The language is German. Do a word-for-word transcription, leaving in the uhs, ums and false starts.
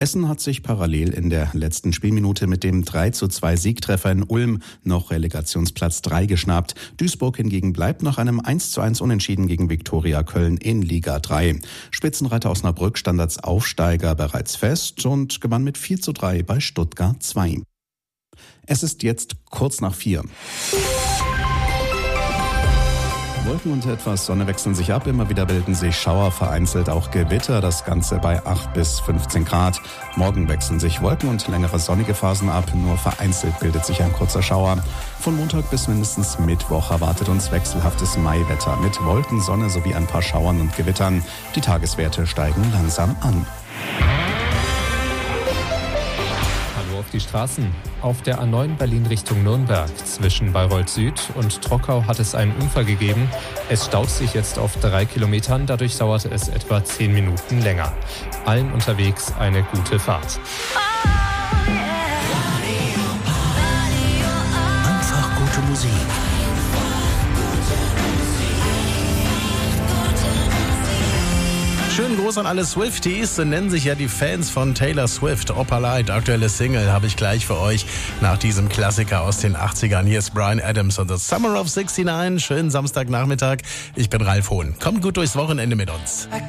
Essen hat sich parallel in der letzten Spielminute mit dem drei zu zwei Siegtreffer in Ulm noch Relegationsplatz drei geschnappt. Duisburg hingegen bleibt nach einem eins zu eins Unentschieden gegen Viktoria Köln in Liga drei. Spitzenreiter Osnabrück stand als Aufsteiger bereits fest und gewann mit vier zu drei bei Stuttgart zwei. Es ist jetzt kurz nach vier. Wolken und etwas Sonne wechseln sich ab, immer wieder bilden sich Schauer, vereinzelt auch Gewitter, das Ganze bei acht bis fünfzehn Grad. Morgen wechseln sich Wolken und längere sonnige Phasen ab, nur vereinzelt bildet sich ein kurzer Schauer. Von Montag bis mindestens Mittwoch erwartet uns wechselhaftes Maiwetter mit Wolken, Sonne sowie ein paar Schauern und Gewittern. Die Tageswerte steigen langsam an. Die Straßen. Auf der A neun Berlin Richtung Nürnberg zwischen Bayreuth Süd und Trockau hat es einen Unfall gegeben. Es staut sich jetzt auf drei Kilometern, dadurch dauerte es etwa zehn Minuten länger. Allen unterwegs eine gute Fahrt. Einfach gute Musik. Schönen Gruß an alle Swifties, so nennen sich ja die Fans von Taylor Swift. Opalite, aktuelle Single, habe ich gleich für euch nach diesem Klassiker aus den achtzigern. Hier ist Bryan Adams und The Summer of sixty-nine. Schönen Samstagnachmittag. Ich bin Ralf Hohn. Kommt gut durchs Wochenende mit uns.